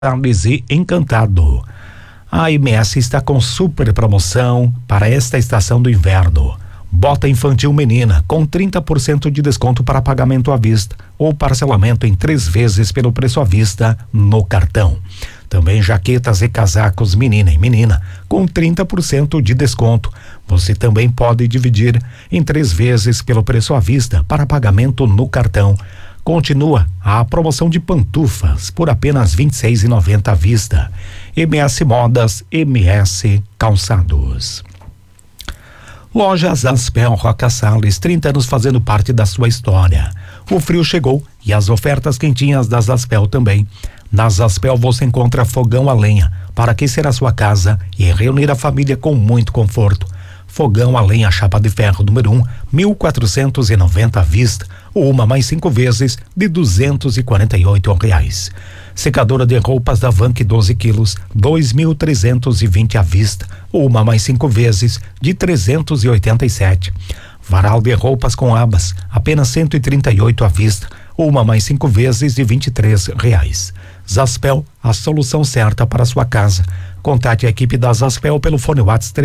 e Encantado. A MS está com super promoção para esta estação do inverno. Bota infantil menina com 30% de desconto para pagamento à vista ou parcelamento em 3 vezes pelo preço à vista no cartão. Também jaquetas e casacos menina e menina com 30% de desconto. Você também pode dividir em 3 vezes pelo preço à vista para pagamento no cartão. Continua a promoção de pantufas por apenas R$ 26,90 à vista. MS Modas, MS Calçados. Lojas Aspel Roca Salles, 30 anos fazendo parte da sua história. O frio chegou e as ofertas quentinhas das Aspel também. Nas Aspel você encontra fogão a lenha para aquecer a sua casa e reunir a família com muito conforto. Fogão a lenha chapa de ferro número 1, 1.490 à vista, ou uma mais 5 vezes de R$248. Secadora de roupas da Vank 12 quilos, 2.320 à vista, ou uma mais 5 vezes de 387. Varal de roupas com abas, apenas 138 à vista, ou uma mais 5 vezes de R$23. Zaspel, a solução certa para a sua casa. Contate a equipe da Zaspel pelo fone WhatsApp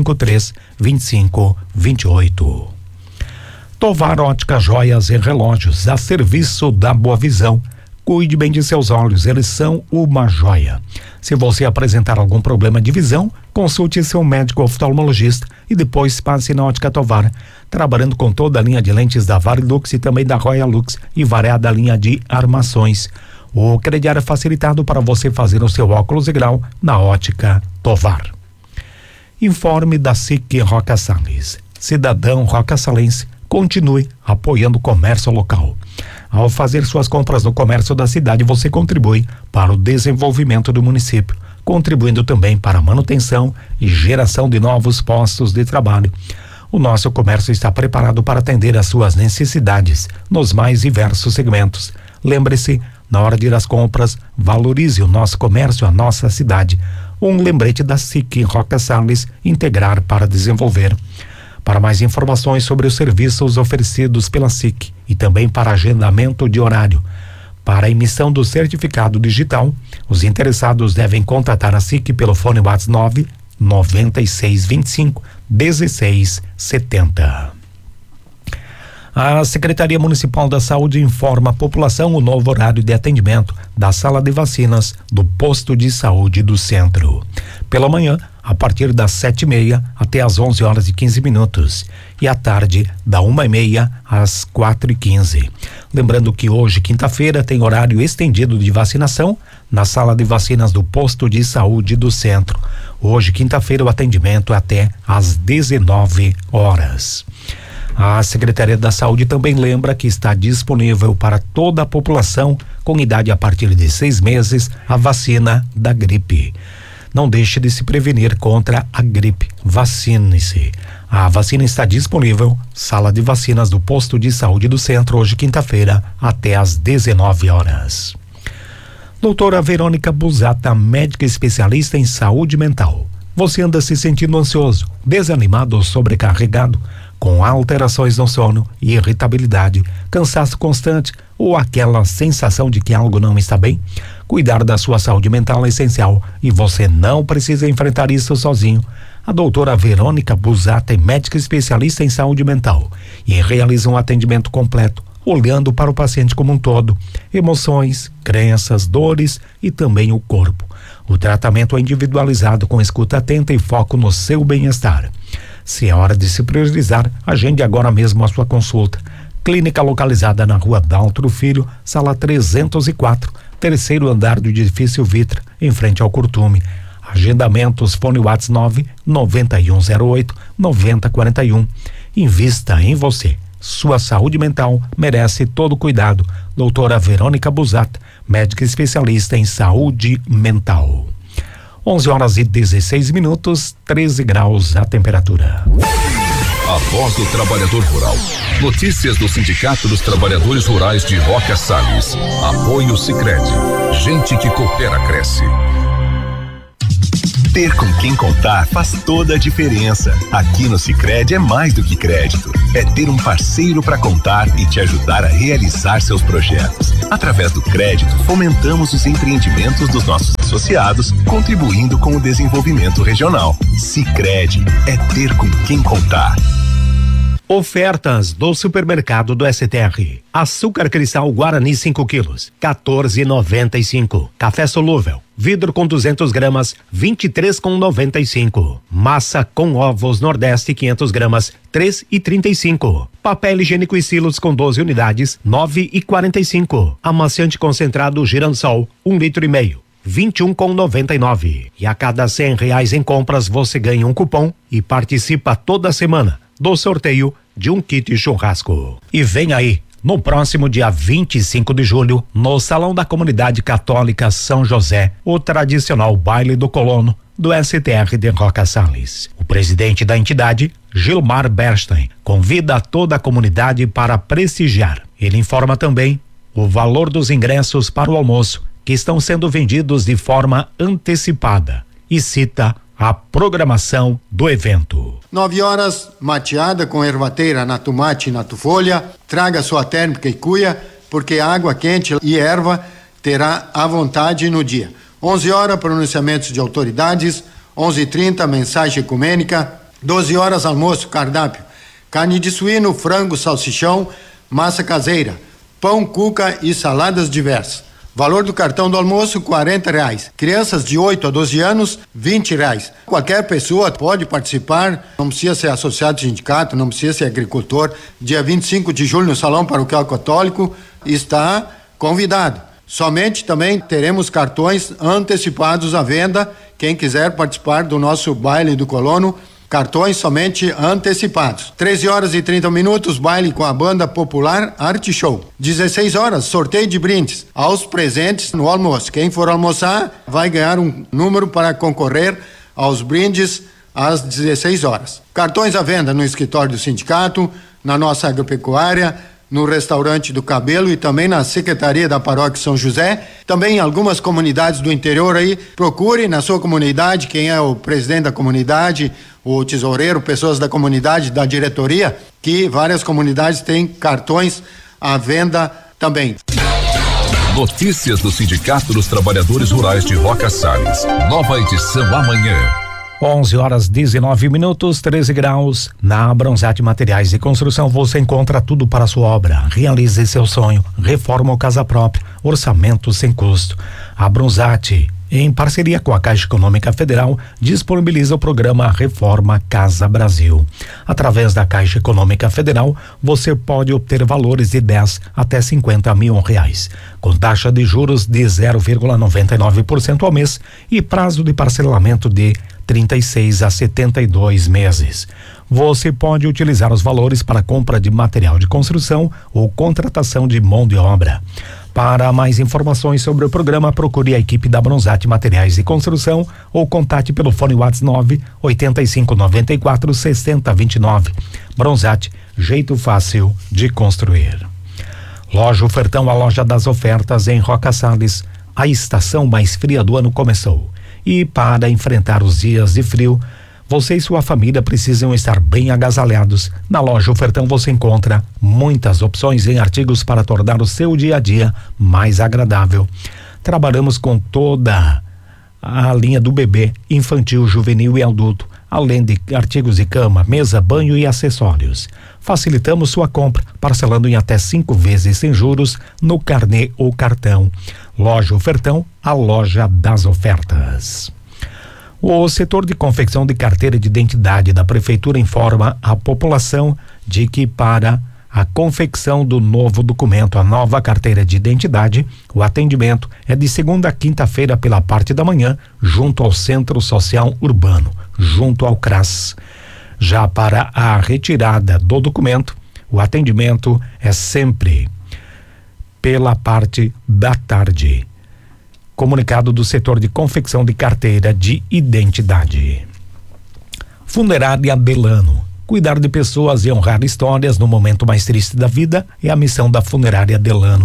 3753-2528. Tovar Ótica Joias e Relógios, a serviço da Boa Visão. Cuide bem de seus olhos, eles são uma joia. Se você apresentar algum problema de visão, consulte seu médico oftalmologista e depois passe na Ótica Tovar, trabalhando com toda a linha de lentes da Varilux e também da Royal Lux e variada linha de armações. O crediário é facilitado para você fazer o seu óculos de grau na Ótica Tovar. Informe da SIC Roca Salles. Cidadão Roca Salense, continue apoiando o comércio local. Ao fazer suas compras no comércio da cidade, você contribui para o desenvolvimento do município, contribuindo também para a manutenção e geração de novos postos de trabalho. O nosso comércio está preparado para atender às suas necessidades nos mais diversos segmentos. Lembre-se, na hora de ir às compras, valorize o nosso comércio, a nossa cidade. Um lembrete da SIC Roca Salles, integrar para desenvolver. Para mais informações sobre os serviços oferecidos pela SIC e também para agendamento de horário, para a emissão do certificado digital, os interessados devem contatar a SIC pelo fone WhatsApp 99625-1670. A Secretaria Municipal da Saúde informa a população o novo horário de atendimento da sala de vacinas do posto de saúde do centro. Pela manhã, a partir das 7h30 até às 11h15 e à tarde da 1h30 às 4h15. Lembrando que hoje, quinta-feira, tem horário estendido de vacinação na sala de vacinas do posto de saúde do centro. Hoje, quinta-feira, o atendimento é até às 19 horas. A Secretaria da Saúde também lembra que está disponível para toda a população com idade a partir de 6 meses a vacina da gripe. Não deixe de se prevenir contra a gripe. Vacine-se. A vacina está disponível, sala de vacinas do posto de saúde do centro, hoje quinta-feira, até às 19 horas. Doutora Verônica Busata, médica especialista em saúde mental. Você anda se sentindo ansioso, desanimado ou sobrecarregado, com alterações no sono, irritabilidade, cansaço constante ou aquela sensação de que algo não está bem? Cuidar da sua saúde mental é essencial e você não precisa enfrentar isso sozinho. A doutora Verônica Busata é médica especialista em saúde mental e realiza um atendimento completo, olhando para o paciente como um todo, emoções, crenças, dores e também o corpo. O tratamento é individualizado com escuta atenta e foco no seu bem-estar. Se é hora de se priorizar, agende agora mesmo a sua consulta. Clínica localizada na Rua Daltro Filho, sala 304, terceiro andar do edifício Vitra, em frente ao Curtume. Agendamentos, fone WhatsApp 99108-9041. Invista em você. Sua saúde mental merece todo cuidado. Doutora Verônica Busata, médica especialista em saúde mental. 11h16, 13 graus a temperatura. A Voz do Trabalhador Rural. Notícias do Sindicato dos Trabalhadores Rurais de Roca Salles. Apoio Sicredi. Gente que coopera, cresce. Ter com quem contar faz toda a diferença. Aqui no Sicredi é mais do que crédito. É ter um parceiro para contar e te ajudar a realizar seus projetos. Através do crédito, fomentamos os empreendimentos dos nossos associados, contribuindo com o desenvolvimento regional. Sicredi é ter com quem contar. Ofertas do supermercado do STR. Açúcar cristal Guarani 5 quilos, 14,95. Café solúvel, vidro com 200 gramas, 23,95. Massa com ovos Nordeste 500 gramas, 3,35. Papel higiênico Estilos com 12 unidades, 9,45. Amaciante concentrado Giransol, 1,5 litro. 21,99. E a cada R$100 em compras você ganha um cupom e participa toda semana do sorteio de um kit churrasco. E vem aí, no próximo dia 25 de julho, no Salão da Comunidade Católica São José, o tradicional baile do colono do STR de Roca Salles. O presidente da entidade, Gilmar Bernstein, convida toda a comunidade para prestigiar. Ele informa também o valor dos ingressos para o almoço, que estão sendo vendidos de forma antecipada, e cita a programação do evento. 9 horas, mateada com ervateira, nato mate e nato folha. Traga sua térmica e cuia, porque água quente e erva terá à vontade no dia. 11 horas, pronunciamentos de autoridades. 11h30, mensagem ecumênica. 12 horas, almoço, cardápio. Carne de suíno, frango, salsichão, massa caseira, pão, cuca e saladas diversas. Valor do cartão do almoço, R$40. Crianças de 8 a 12 anos, R$20. Qualquer pessoa pode participar, não precisa ser associado de sindicato, não precisa ser agricultor. Dia 25 de julho, no Salão Paroquial Católico, está convidado. Somente também teremos cartões antecipados à venda. Quem quiser participar do nosso baile do colono, cartões somente antecipados. 13h30, baile com a banda popular Arte Show. 16 horas, sorteio de brindes aos presentes no almoço. Quem for almoçar vai ganhar um número para concorrer aos brindes às 16 horas. Cartões à venda no escritório do sindicato, na nossa agropecuária, no restaurante do Cabelo e também na Secretaria da Paróquia São José. Também em algumas comunidades do interior aí, procure na sua comunidade quem é o presidente da comunidade, o tesoureiro, pessoas da comunidade, da diretoria, que várias comunidades têm cartões à venda também. Notícias do Sindicato dos Trabalhadores Rurais de Roca Salles. Nova edição amanhã. 11h19, 13 graus. Na Bronzate Materiais de Construção você encontra tudo para a sua obra. Realize seu sonho. Reforma ou casa própria. Orçamento sem custo. A Bronzate, em parceria com a Caixa Econômica Federal, disponibiliza o programa Reforma Casa Brasil. Através da Caixa Econômica Federal, você pode obter valores de 10 até 50 mil reais, com taxa de juros de 0,99% ao mês e prazo de parcelamento de 36 a 72 meses. Você pode utilizar os valores para compra de material de construção ou contratação de mão de obra. Para mais informações sobre o programa, procure a equipe da Bronzate Materiais de Construção ou contate pelo fone WhatsApp 98594-6029. Bronzate, jeito fácil de construir. Loja Ofertão, a loja das ofertas em Roca Salles. A estação mais fria do ano começou. E para enfrentar os dias de frio, você e sua família precisam estar bem agasalhados. Na Loja Ofertão você encontra muitas opções em artigos para tornar o seu dia a dia mais agradável. Trabalhamos com toda a linha do bebê, infantil, juvenil e adulto, além de artigos de cama, mesa, banho e acessórios. Facilitamos sua compra, parcelando em até 5 vezes sem juros no carnê ou cartão. Loja Ofertão, a loja das ofertas. O setor de confecção de carteira de identidade da Prefeitura informa a população de que para a confecção do novo documento, a nova carteira de identidade, o atendimento é de segunda a quinta-feira pela parte da manhã, junto ao Centro Social Urbano, junto ao CRAS. Já para a retirada do documento, o atendimento é sempre pela parte da tarde. Comunicado do setor de confecção de carteira de identidade. Funerária Delano. Cuidar de pessoas e honrar histórias no momento mais triste da vida é a missão da Funerária Delano.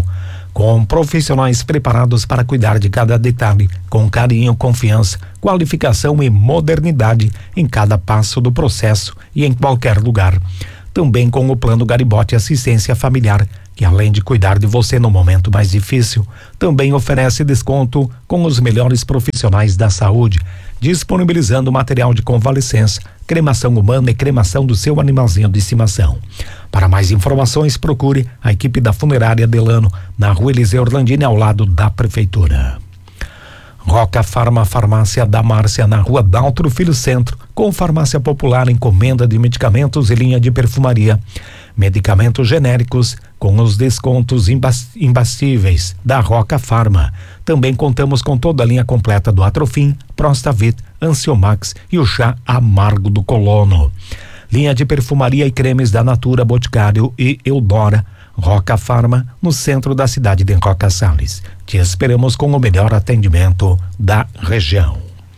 com profissionais preparados para cuidar de cada detalhe, com carinho, confiança, qualificação e modernidade em cada passo do processo e em qualquer lugar. Também com o Plano Garibotti Assistência Familiar, que além de cuidar de você no momento mais difícil, também oferece desconto com os melhores profissionais da saúde, disponibilizando material de convalescença, cremação humana e cremação do seu animalzinho de estimação. Para mais informações, procure a equipe da Funerária Delano, na Rua Eliseu Orlandini, ao lado da Prefeitura. Roca Farma, Farmácia da Márcia, na Rua Daltro Filho Centro, com farmácia popular, encomenda de medicamentos e linha de perfumaria. Medicamentos genéricos com os descontos imbatíveis da Roca Farma. Também contamos com toda a linha completa do Atrofim, Prostavit, Ansiomax e o chá amargo do colono. Linha de perfumaria e cremes da Natura, Boticário e Eudora. Roca Farma, no centro da cidade de Roca Salles. Te esperamos com o melhor atendimento da região.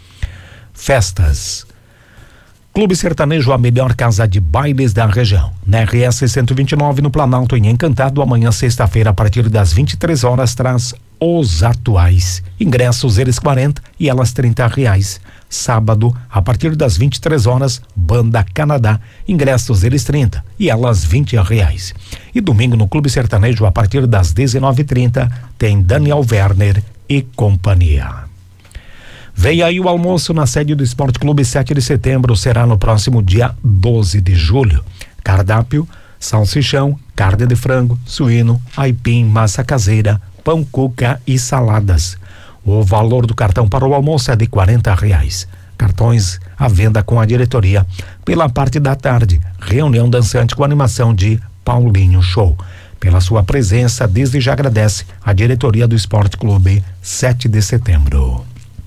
Festas. Clube Sertanejo, a melhor casa de bailes da região. Na RS 129, no Planalto, em Encantado, amanhã, sexta-feira, a partir das 23 horas, traz os atuais. Ingressos, eles R$40 e elas R$30. Sábado, a partir das 23 horas, Banda Canadá. Ingressos, eles R$30 e elas R$20. E domingo, no Clube Sertanejo, a partir das 19h30, tem Daniel Werner e companhia. Vem aí o almoço na sede do Esporte Clube 7 de setembro, será no próximo dia 12 de julho. Cardápio, salsichão, carne de frango, suíno, aipim, massa caseira, pão cuca e saladas. O valor do cartão para o almoço é de R$40. Cartões à venda com a diretoria. Pela parte da tarde, reunião dançante com animação de Paulinho Show. Pela sua presença, desde já agradece a diretoria do Esporte Clube 7 de setembro.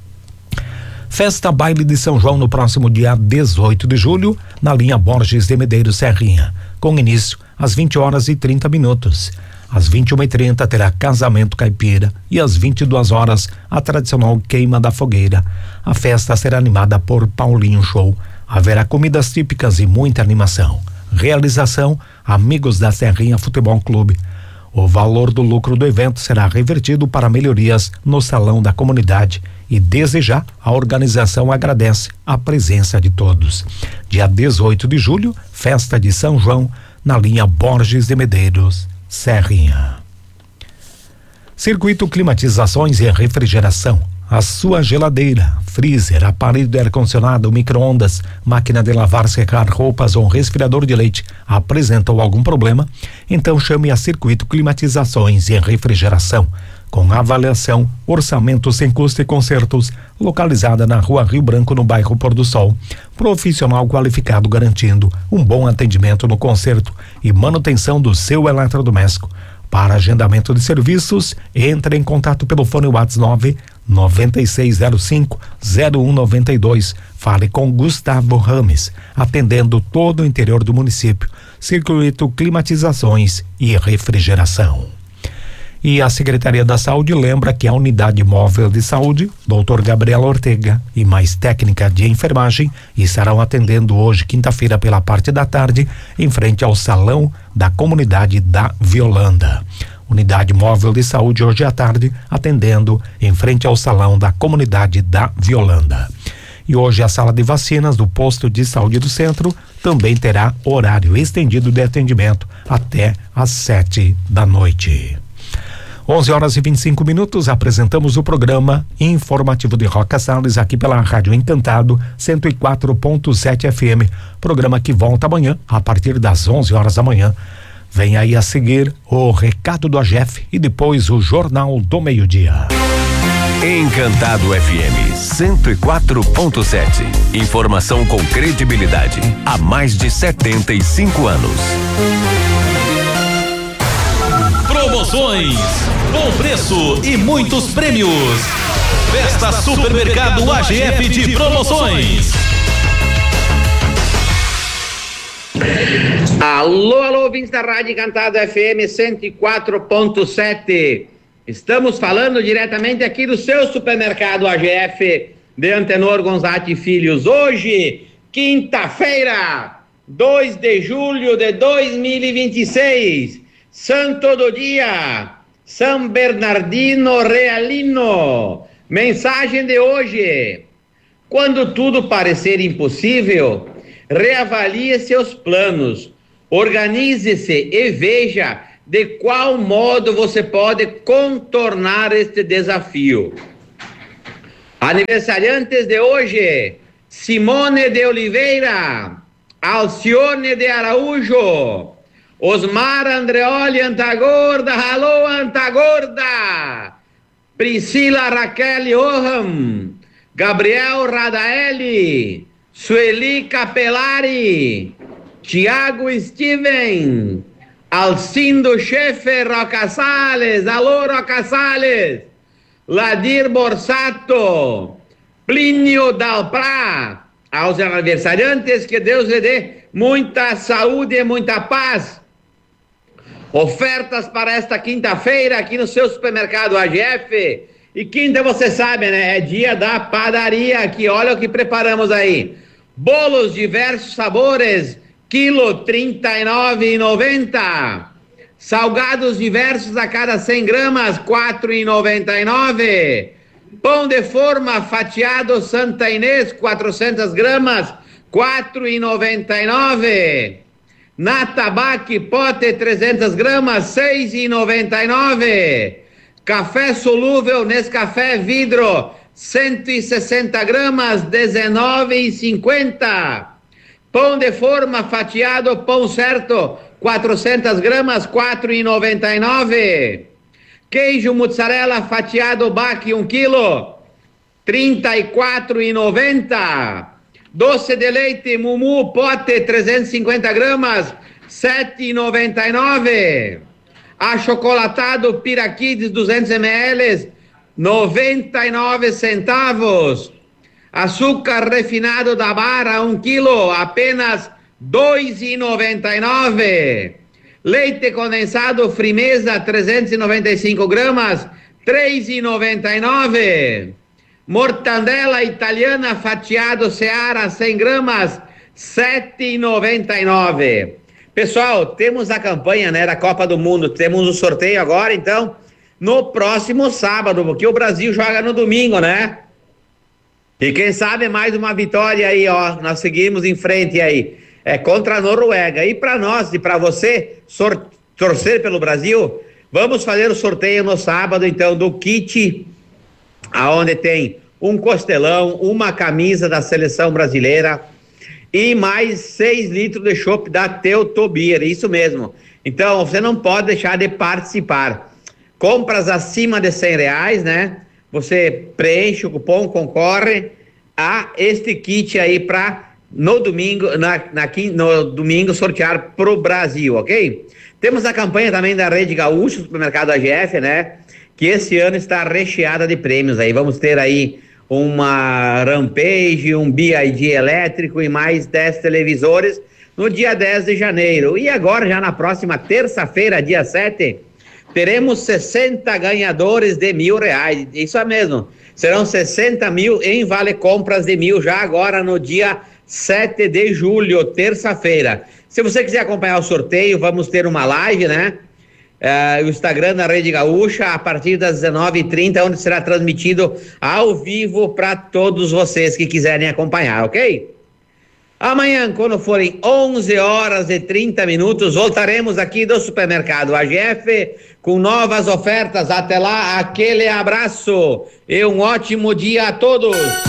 Festa Baile de São João no próximo dia 18 de julho, na linha Borges de Medeiros Serrinha, com início às 20h30. Às 21h30 terá casamento caipira e às 22 horas a tradicional queima da fogueira. A festa será animada por Paulinho Show. Haverá comidas típicas e muita animação. Realização: Amigos da Serrinha Futebol Clube. O valor do lucro do evento será revertido para melhorias no salão da comunidade e desde já a organização agradece a presença de todos. Dia 18 de julho, festa de São João na linha Borges de Medeiros, Serrinha. Circuito Climatizações e Refrigeração. A sua geladeira, freezer, aparelho de ar-condicionado, micro-ondas, máquina de lavar, secar roupas ou resfriador de leite apresentam algum problema? Então chame a Circuito Climatizações e Refrigeração, com avaliação, orçamento sem custo e consertos, localizada na Rua Rio Branco, no bairro Pôr do Sol. Profissional qualificado garantindo um bom atendimento no conserto e manutenção do seu eletrodoméstico. Para agendamento de serviços, entre em contato pelo fone WhatsApp 9605-0192. Fale com Gustavo Rames, atendendo todo o interior do município. Circuito Climatizações e Refrigeração. E a Secretaria da Saúde lembra que a Unidade Móvel de Saúde, Dr. Gabriela Ortega e mais técnica de enfermagem estarão atendendo hoje, quinta-feira, pela parte da tarde, em frente ao Salão da Comunidade da Violanda. Unidade Móvel de Saúde hoje à tarde, atendendo em frente ao Salão da Comunidade da Violanda. E hoje a sala de vacinas do Posto de Saúde do Centro também terá horário estendido de atendimento até às 7 da noite. 11h25, apresentamos o programa informativo de Roca Salles aqui pela Rádio Encantado 104.7 FM. Programa que volta amanhã a partir das 11h da manhã. Vem aí a seguir o recado do AGF e depois o Jornal do Meio-Dia. Encantado FM 104.7. Informação com credibilidade há mais de 75 anos. Promoções, bom preço e muitos prêmios. Festa Supermercado AGF de promoções. Alô, alô, ouvintes da Rádio Encantado FM 104.7. Estamos falando diretamente aqui do seu supermercado AGF de Antenor Gonzatti Filhos. Hoje, quinta-feira, 2 de julho de 2026. Santo do dia, São Bernardino Realino. Mensagem de hoje: quando tudo parecer impossível, reavalie seus planos, organize-se e veja de qual modo você pode contornar este desafio. Aniversariantes de hoje: Simone de Oliveira, Alcione de Araújo, Osmar Andreoli Antagorda, alô Antagorda, Priscila Raquel Johan, Gabriel Radaeli, Sueli Capelari, Tiago Steven, Alcindo Schaefer Roca Salles, alô Roca Salles, Ladir Borsato, Plínio Dalprá. Aos aniversariantes, que Deus lhe dê muita saúde e muita paz. Ofertas para esta quinta-feira aqui no seu supermercado AGF. E quinta, você sabe, né? É dia da padaria aqui. Olha o que preparamos aí. Bolos diversos sabores, quilo R$39,90. Salgados diversos a cada 100 gramas, R$4,99. Pão de forma fatiado Santa Inês, 400 gramas, R$4,99. Natabaque pote 300 gramas, R$6,99. Café solúvel Nescafé vidro, 160 gramas, R$19,50. Pão de forma fatiado Pão Certo, 400 gramas, R$4,99. Queijo mussarela fatiado Baque 1 quilo, R$34,90. Doce de leite Mumu pote 350 gramas, R$7,99. Achocolatado Piraquides 200 ml, 99 centavos. Açúcar refinado da Barra 1 quilo, apenas R$2,99. Leite condensado Frimeza 395 gramas, R$3,99. Mortandela italiana fatiado Seara 100 gramas, R$7,99. Pessoal, temos a campanha, né, da Copa do Mundo. Temos um sorteio agora, então, no próximo sábado, porque o Brasil joga no domingo, né? E quem sabe mais uma vitória aí, ó. Nós seguimos em frente aí. É contra a Noruega. E para nós e para você torcer pelo Brasil, vamos fazer o sorteio no sábado, então, do kit, aonde tem um costelão, uma camisa da seleção brasileira e mais 6 litros de chopp da Teutobir, isso mesmo. Então, você não pode deixar de participar. Compras acima de R$100, né? Você preenche o cupom, concorre a este kit aí para no domingo, no domingo sortear pro Brasil, ok? Temos a campanha também da Rede Gaúcha, supermercado AGF, né? Que esse ano está recheada de prêmios aí. Vamos ter aí uma Rampage, um BID elétrico e mais 10 televisores no dia 10 de janeiro. E agora, já na próxima terça-feira, dia 7, teremos 60 ganhadores de R$1.000. Isso é mesmo. Serão 60 mil em vale compras de 1.000 já agora no dia 7 de julho, terça-feira. Se você quiser acompanhar o sorteio, vamos ter uma live, né? O Instagram da Rede Gaúcha a partir das 19h30, onde será transmitido ao vivo para todos vocês que quiserem acompanhar, ok? Amanhã, quando forem 11h30, voltaremos aqui do supermercado AGF com novas ofertas. Até lá, aquele abraço e um ótimo dia a todos.